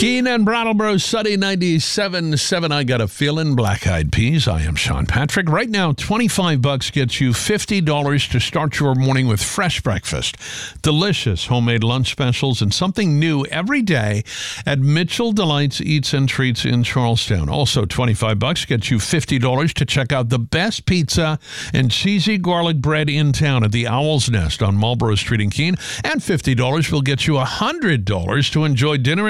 Keene and Brattleboro, sunny 97.7. I got a feeling. Black Eyed Peas. I am Sean Patrick. Right now, $25 gets you $50 to start your morning with fresh breakfast. Delicious homemade lunch specials and something new every day at Mitchell Delights Eats and Treats in Charlestown. Also, $25 gets you $50 to check out the best pizza and cheesy garlic bread in town at the Owl's Nest on Marlborough Street in Keene. And $50 will get you $100 to enjoy dinner